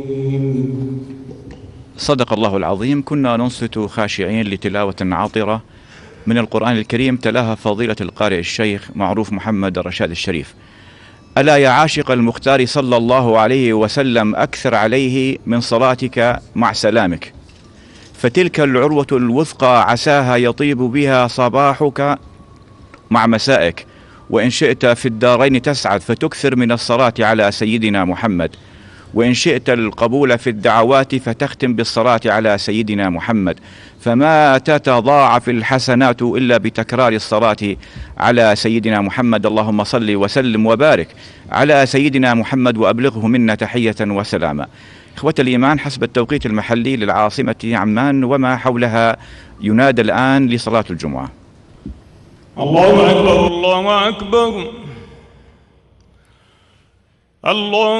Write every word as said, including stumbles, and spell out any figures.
صدق الله العظيم. كنا ننصت خاشعين لتلاوة عاطرة من القرآن الكريم تلاها فضيلة القارئ الشيخ معروف محمد الرشاد الشريف. ألا يا عاشق المختار صلى الله عليه وسلم أكثر عليه من صلاتك مع سلامك، فتلك العروة الوثقى عساها يطيب بها صباحك مع مسائك، وإن شئت في الدارين تسعد فتكثر من الصلاة على سيدنا محمد، وإن شئت القبول في الدعوات فتختم بالصلاة على سيدنا محمد، فما تتضاعف الحسنات إلا بتكرار الصلاة على سيدنا محمد. اللهم صل وسلم وبارك على سيدنا محمد وأبلغه منا تحية وسلاما. إخوة الإيمان، حسب التوقيت المحلي للعاصمة عمان وما حولها ينادى الآن لصلاة الجمعة. الله أكبر الله أكبر الله